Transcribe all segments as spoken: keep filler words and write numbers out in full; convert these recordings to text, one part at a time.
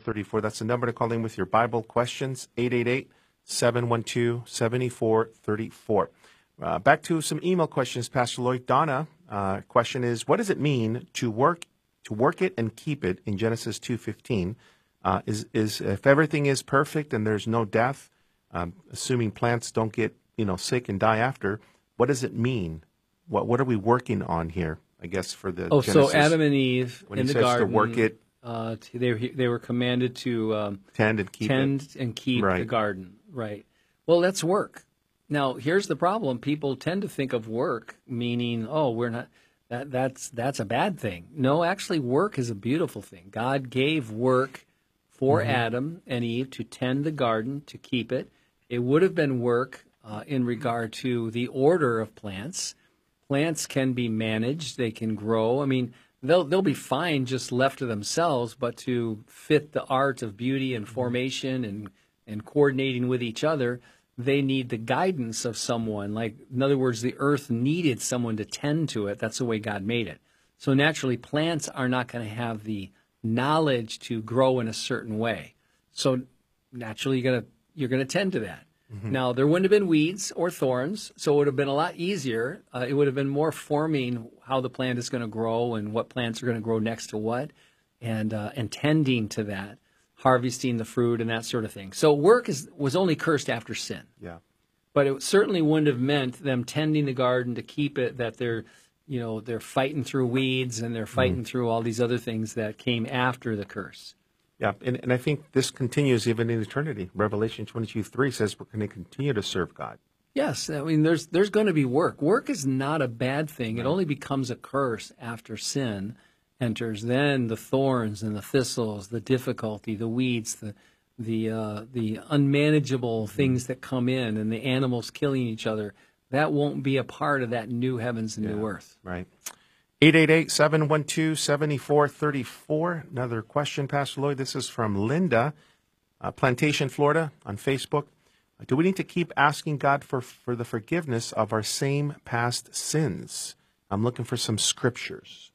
three four. That's the number to call in with your Bible questions, eight eight eight, seven one two, seven four three four. Uh, back to some email questions, Pastor Lloyd. Donna, uh, question is, what does it mean to work to work it and keep it in Genesis two fifteen? Uh, is is if everything is perfect and there's no death, um, assuming plants don't get you know sick and die after, what does it mean? What what are we working on here? I guess for the oh, Genesis, so Adam and Eve when in he the says garden, to work it, uh, to, they they were commanded to um, tend and keep tend it. and keep Right. the garden. Right. Well, that's work. Now, here's the problem. People tend to think of work meaning, oh, we're not, that that's that's a bad thing. No, actually, work is a beautiful thing. God gave work for Mm-hmm. Adam and Eve to tend the garden, to keep it. It would have been work uh, in regard to the order of plants. Plants can be managed. They can grow. I mean, they'll they'll be fine just left to themselves, but to fit the art of beauty and formation and, and coordinating with each other, they need the guidance of someone. Like, in other words, the earth needed someone to tend to it. That's the way God made it. So naturally, plants are not going to have the knowledge to grow in a certain way. So naturally, you're going to you're going to tend to that. Mm-hmm. Now, there wouldn't have been weeds or thorns, so it would have been a lot easier. Uh, it would have been more forming how the plant is going to grow and what plants are going to grow next to what, and uh, and tending to that, harvesting the fruit and that sort of thing. So work is was only cursed after sin. Yeah. But it certainly wouldn't have meant them tending the garden to keep it, that they're, you know, they're fighting through weeds and they're fighting mm. through all these other things that came after the curse. Yeah, and, and I think this continues even in eternity. Revelation twenty-two three says we're going to continue to serve God. Yes, I mean, there's there's going to be work. Work is not a bad thing. It only becomes a curse after sin enters. Then the thorns and the thistles, the difficulty, the weeds, the the uh, the unmanageable mm-hmm. things that come in, and the animals killing each other, that won't be a part of that new heavens and yeah, new earth. Right. eight eight eight, seven one two, seven four three four. Another question, Pastor Lloyd. This is from Linda, uh, Plantation, Florida, on Facebook. Do we need to keep asking God for, for the forgiveness of our same past sins? I'm looking for some scriptures.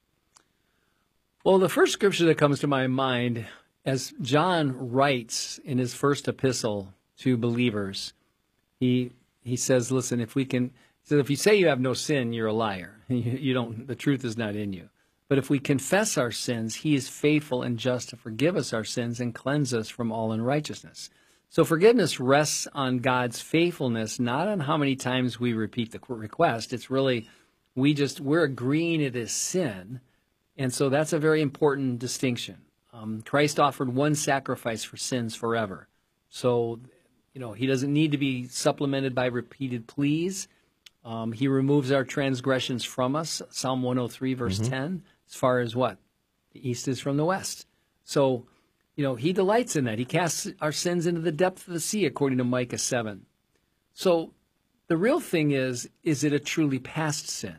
Well, the first scripture that comes to my mind, as John writes in his first epistle to believers, he he says, listen, if we can, he says, if you say you have no sin, you're a liar. You, you don't, the truth is not in you. But if we confess our sins, he is faithful and just to forgive us our sins and cleanse us from all unrighteousness. So forgiveness rests on God's faithfulness, not on how many times we repeat the request. It's really, we just, we're agreeing it is sin. And so that's a very important distinction. Um, Christ offered one sacrifice for sins forever. So, you know, he doesn't need to be supplemented by repeated pleas. Um, he removes our transgressions from us, Psalm one oh three, verse mm-hmm. ten, as far as what? The east is from the west. So, you know, he delights in that. He casts our sins into the depth of the sea, according to Micah seven. So the real thing is, is it a truly past sin?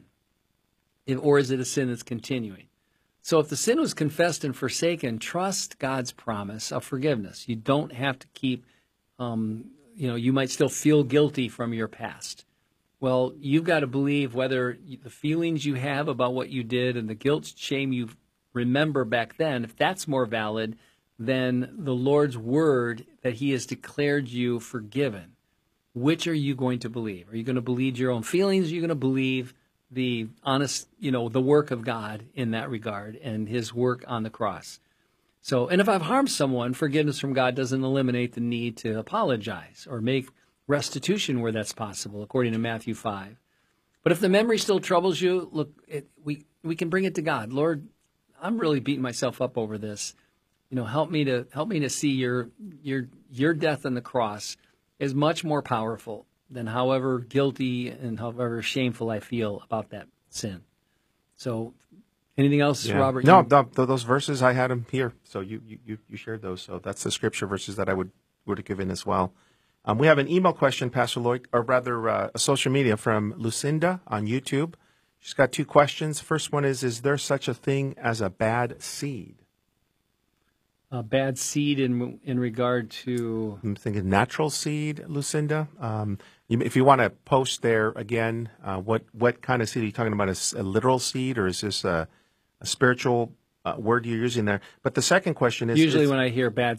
Or is it a sin that's continuing? So if the sin was confessed and forsaken, trust God's promise of forgiveness. You don't have to keep, um, you know, you might still feel guilty from your past. Well, you've got to believe whether the feelings you have about what you did and the guilt, shame you remember back then, if that's more valid than the Lord's word that he has declared you forgiven, which are you going to believe? Are you going to believe your own feelings? Or are you going to believe the honest, you know, the work of God in that regard and his work on the cross? So, and if I've harmed someone, forgiveness from God doesn't eliminate the need to apologize or make restitution where that's possible, according to Matthew five. But if the memory still troubles you, look, it, we we can bring it to God. Lord, I'm really beating myself up over this. You know, help me to help me to see your your your death on the cross is much more powerful than however guilty and however shameful I feel about that sin. So, anything else, yeah. Robert? No, you... the, those verses I had them here, so you, you you shared those. So that's the scripture verses that I would would have given as well. Um, we have an email question, Pastor Lloyd, or rather uh, a social media from Lucinda on YouTube. She's got two questions. First one is, is there such a thing as a bad seed? A bad seed in in regard to... I'm thinking natural seed, Lucinda. Um, you, if you want to post there again, uh, what, what kind of seed are you talking about? A, a literal seed, or is this a, a spiritual uh, word you're using there? But the second question is... Usually is, when I hear bad